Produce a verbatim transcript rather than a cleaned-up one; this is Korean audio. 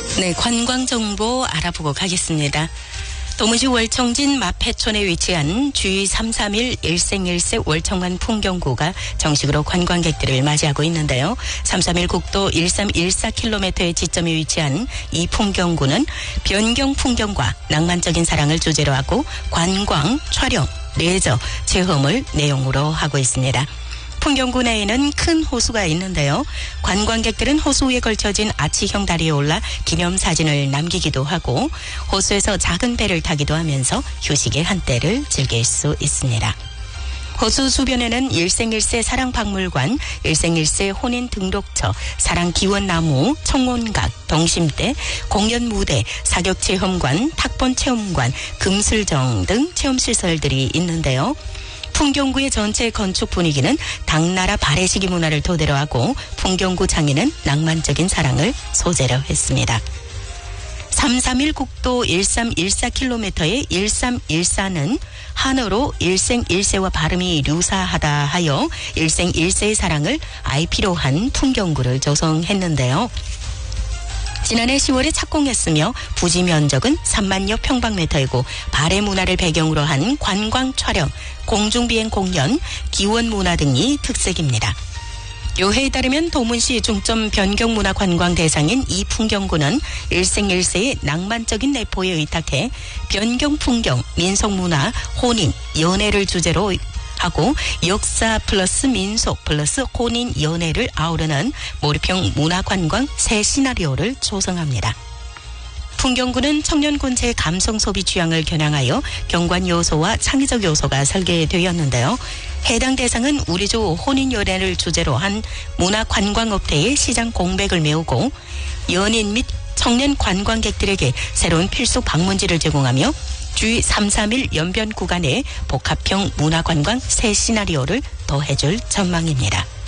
네, 관광 정보 알아보고 가겠습니다. 도무지 월청진 마패촌에 위치한 주의 삼삼일 일생일세 월청관 풍경구가 정식으로 관광객들을 맞이하고 있는데요. 삼삼일 국도 일삼일사 킬로미터의 지점에 위치한 이 풍경구는 변경 풍경과 낭만적인 사랑을 주제로 하고 관광, 촬영, 레저, 체험을 내용으로 하고 있습니다. 풍경구 내에는 큰 호수가 있는데요. 관광객들은 호수 위에 걸쳐진 아치형 다리에 올라 기념사진을 남기기도 하고 호수에서 작은 배를 타기도 하면서 휴식의 한때를 즐길 수 있습니다. 호수 주변에는 일생일세 사랑박물관, 일생일세 혼인등록처, 사랑기원나무, 청혼각, 동심대, 공연무대, 사격체험관, 탁본체험관, 금술정 등 체험시설들이 있는데요. 풍경구의 전체 건축 분위기는 당나라 발해시기 문화를 토대로 하고 풍경구 장인은 낭만적인 사랑을 소재로 했습니다. 삼삼일 국도 일삼일사 킬로미터의 일삼일사는 한어로 일생일세와 발음이 유사하다 하여 일생일세의 사랑을 아이피로 한 풍경구를 조성했는데요. 지난해 시월에 착공했으며 부지 면적은 삼만여 평방미터이고 발해 문화를 배경으로 한 관광 촬영, 공중비행 공연, 기원 문화 등이 특색입니다. 요해에 따르면 도문시 중점 변경 문화 관광 대상인 이 풍경구는 일생일세의 낭만적인 내포에 의탁해 변경 풍경, 민속 문화, 혼인, 연애를 주제로 하고 역사 플러스 민속 플러스 혼인 연애를 아우르는 몰입형 문화관광 새 시나리오를 조성합니다. 풍경구는 청년군체의 감성 소비 취향을 겨냥하여 경관 요소와 창의적 요소가 설계되었는데요. 해당 대상은 우리조 혼인 연애를 주제로 한 문화관광업체의 시장 공백을 메우고 연인 및 청년 관광객들에게 새로운 필수 방문지를 제공하며 주의 삼삼일 연변 구간에 복합형 문화관광 새 시나리오를 더해줄 전망입니다.